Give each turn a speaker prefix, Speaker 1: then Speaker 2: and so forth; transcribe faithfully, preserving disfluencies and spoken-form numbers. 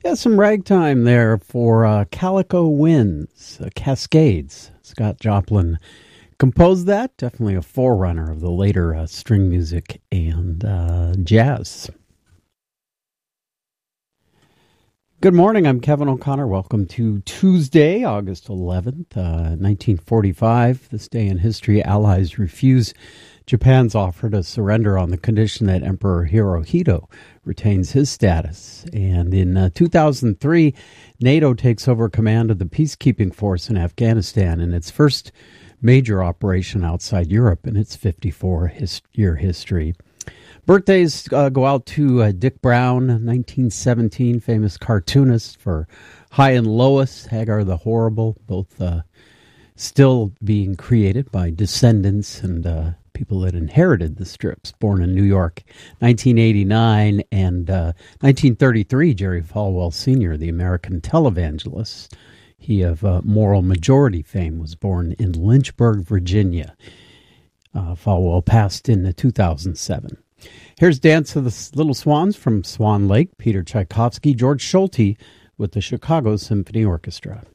Speaker 1: Yeah, some ragtime there for uh, Calico Winds, uh, Cascades. Scott Joplin composed that. Definitely a forerunner of the later uh, string music and uh, jazz. Good morning. I'm Kevin O'Connor. Welcome to Tuesday, August eleventh, uh, nineteen forty-five. This day in history, Allies refuse Japan's offer to surrender on the condition that Emperor Hirohito retains his status. And in uh, two thousand three, NATO takes over command of the peacekeeping force in Afghanistan in its first major operation outside Europe in its fifty-four-year history. Birthdays uh, go out to uh, Dick Brown, nineteen seventeen, famous cartoonist, for High and Lois, Hagar the Horrible, both uh, still being created by descendants and uh, people that inherited the strips, born in New York, nineteen eighty-nine, and uh, nineteen thirty-three, Jerry Falwell Senior, the American televangelist. He of uh, Moral Majority fame was born in Lynchburg, Virginia. Uh, Falwell passed in two thousand seven. Here's Dance of the Little Swans from Swan Lake, Peter Tchaikovsky, George Solti with the Chicago Symphony Orchestra.